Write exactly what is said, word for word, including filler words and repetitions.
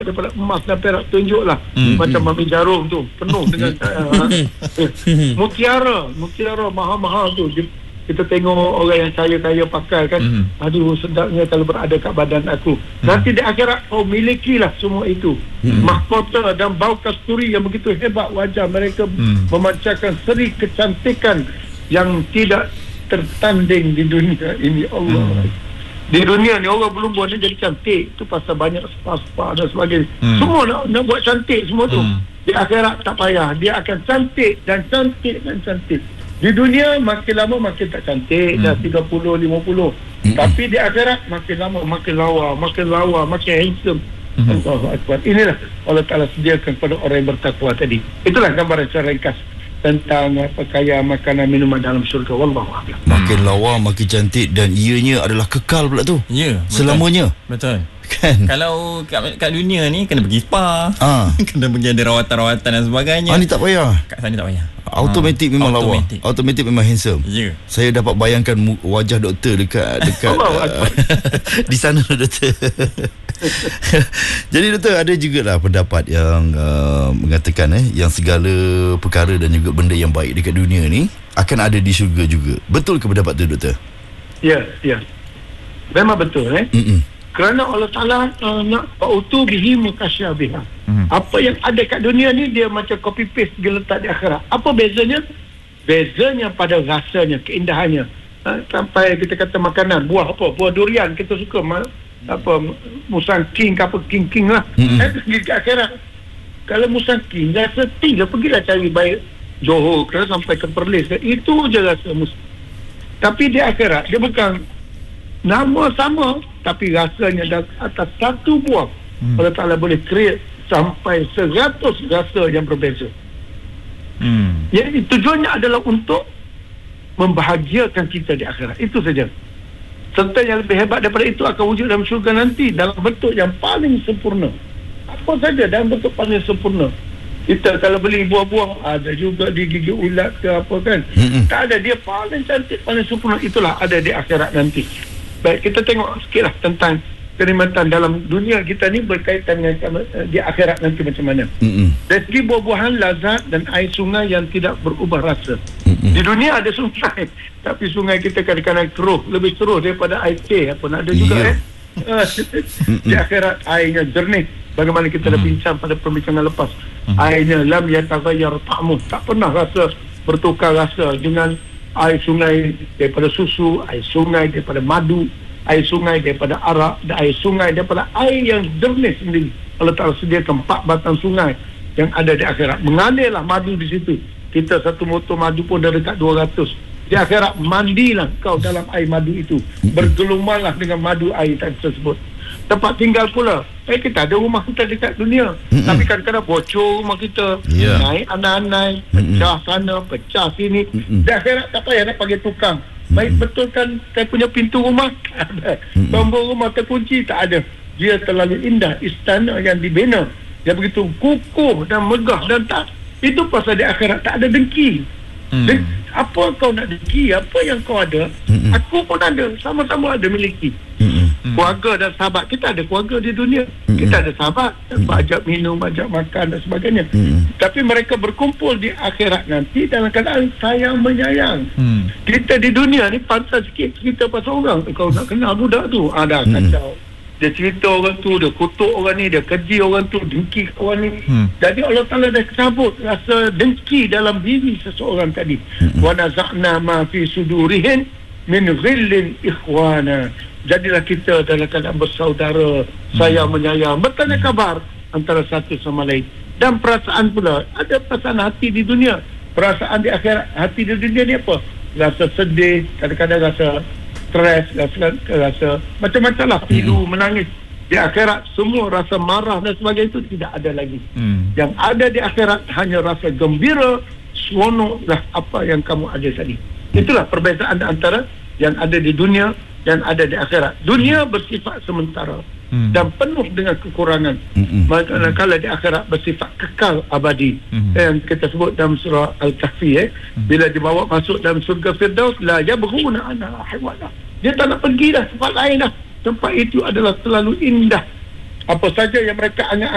daripada emas dan perak, tunjuklah. Hmm. Macam Mami Jarum tu, penuh dengan uh, mutiara, mutiara mahal-mahal tu. Kita tengok orang yang kaya-kaya pakai kan, hmm. aduh sedapnya kalau berada kat badan aku. Hmm. Nanti di akhirat kau milikilah semua itu. Hmm. Mahkota dan bau kasturi yang begitu hebat, wajah mereka hmm. memancarkan seri kecantikan yang tidak tertanding di dunia ini. Allah. Hmm. Di dunia ni orang belum buat ni jadi cantik, tu pasal banyak spa-spa dan sebagainya. Hmm. Semua nak, nak buat cantik semua tu. Hmm. Di akhirat tak payah, dia akan cantik dan cantik dan cantik. Di dunia makin lama makin tak cantik, hmm. dah tiga puluh, lima puluh. Hmm. Tapi di akhirat makin lama makin lawa, makin lawa, makin handsome. Hmm. Allahu Akbar. Inilah Allah Ta'ala sediakan kepada orang yang bertakwa tadi. Itulah gambaran secara ringkas tentang pakaian, makanan, minuman dalam syurga. Wallahu a'lam. Makin lawa, makin cantik, dan ianya adalah kekal pula tu. Ya, betul. Selamanya. Betul. Kan? Kalau kat, kat dunia ni kena pergi spa, ha. kena pergi ada rawatan-rawatan dan sebagainya. Ah, ni tak payah. Kat sana tak payah. Automatik ha. memang Automatic. lawa. Automatik memang handsome. Ya. Saya dapat bayangkan wajah doktor dekat dekat uh, di sana doktor. Jadi doktor, ada jugalah pendapat yang uh, mengatakan eh yang segala perkara dan juga benda yang baik dekat dunia ni akan ada di syurga juga. Betul ke pendapat tu doktor? Ya, ya. Memang betul eh. Mm-mm. Kerana Allah Ta'ala uh, nak ba'utu bihi mukasyabiha. Hmm. Apa yang ada kat dunia ni dia macam copy paste dia letak di akhirat. Apa bezanya? Bezanya pada rasanya, keindahannya. Uh, sampai kita kata makanan, buah apa? Buah durian kita suka. Ma- apa musang king ke apa king-king lah. Hmm. Eh, pergi ke akhirat. Kalau musang king rasa tinggal, pergilah cari baik Johor ke sampai ke Perlis. Itu je rasa musang. Tapi di akhirat dia bukan nama sama, tapi rasanya dah atas satu buah. hmm. Allah Ta'ala boleh create sampai seratus rasa yang berbeza. hmm. Jadi tujuannya adalah untuk membahagiakan kita di akhirat. Itu saja. Serta yang lebih hebat daripada itu akan wujud dalam syurga nanti dalam bentuk yang paling sempurna. Apa saja dalam bentuk paling sempurna. Kita kalau beli buah-buah, ada juga di gigi ulat ke apa kan. hmm. Tak ada, dia paling cantik, paling sempurna. Itulah ada di akhirat nanti. Baik, kita tengok sikitlah tentang kenikmatan dalam dunia kita ni berkaitan dengan uh, di akhirat nanti macam mana. Mm-hmm. Dari segi buah-buahan, lazat dan air sungai yang tidak berubah rasa. Mm-hmm. Di dunia ada sungai, tapi sungai kita kadang-kadang keruh, lebih keruh daripada air teh apa nak ada juga yeah. eh. Di akhirat airnya jernih. Bagaimana kita dah bincang pada perbincangan lepas. Mm-hmm. Airnya lam yataghayyar ta'muh, tak pernah rasa bertukar rasa dengan air sungai daripada susu, air sungai daripada madu, air sungai daripada arak, dan air sungai daripada air yang jernih sendiri. Allah Ta'ala sediakan empat batang sungai yang ada di akhirat. Mengalirlah madu di situ. Kita satu motor madu pun dah dekat dua ratus. Di akhirat mandilah kau dalam air madu itu. Bergelumarlah dengan madu air tersebut. Tempat tinggal pula. Eh, kita ada rumah kita dekat dunia. Mm-mm. Tapi kadang-kadang bocor rumah kita. Yeah. Naik anai-anai. Pecah Mm-mm. sana, pecah sini. Mm-mm. Di akhirat tak payah nak panggil tukang. Baik, betul kan saya punya pintu rumah? Tak ada. Tombol rumah terkunci? Tak ada. Dia terlalu indah. Istana yang dibina. Dia begitu kukuh dan megah dan tak. Itu pasal di akhirat tak ada dengki. Mm. Deng- apa kau nak dengki? Apa yang kau ada? Mm-mm. Aku pun ada. Sama-sama ada miliki. Mm-mm. Keluarga dan sahabat. Kita ada keluarga di dunia. Mm-hmm. Kita ada sahabat. Mm-hmm. Ajak minum, ajak makan dan sebagainya. Mm-hmm. Tapi mereka berkumpul di akhirat nanti dalam keadaan sayang menyayang. Mm. Kita di dunia ni pantas sikit cerita pasal orang. Kau nak kenal budak tu, ada mm-hmm. kacau. Dia cerita orang tu, dia kutuk orang ni, dia keji orang tu, dengki orang ni. Mm. Jadi Allah Ta'ala dah cabut rasa dengki dalam diri seseorang tadi. Mm-hmm. Wa naza'na ma fi sudurihim min ghillin ikhwana. Jadilah kita dalam keadaan bersaudara, sayang menyayang, bertanya kabar antara satu sama lain. Dan perasaan pula, ada perasaan hati di dunia. Perasaan di akhirat, hati di dunia ni apa? Rasa sedih, kadang-kadang rasa stres, rasa, rasa macam-macam lah, pilu, menangis. Di akhirat semua rasa marah dan sebagainya itu tidak ada lagi. Hmm. Yang ada di akhirat hanya rasa gembira, seronok lah apa yang kamu ada tadi. Itulah perbezaan antara yang ada di dunia dan ada di akhirat. Dunia bersifat sementara hmm. dan penuh dengan kekurangan. Hmm. Manakala di akhirat bersifat kekal abadi. Hmm. Yang kita sebut dalam surah Al-Kahfi eh, hmm. bila dibawa masuk dalam surga Firdaus, la yabghuna anha hiwala. Dia tak nak pergi dah tempat lain dah. Tempat itu adalah selalu indah. Apa saja yang mereka anggap